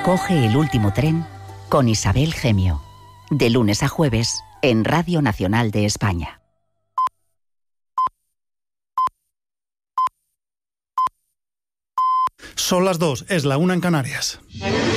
Coge el último tren con Isabel Gemio. De lunes a jueves en Radio Nacional de España. Son las 2, es la 1 en Canarias.